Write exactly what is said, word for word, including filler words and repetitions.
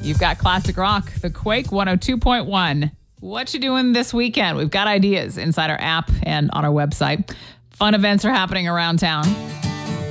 You've got classic rock, the Quake one oh two point one. What you doing this weekend? We've got ideas inside our app and on our website. Fun events are happening around town.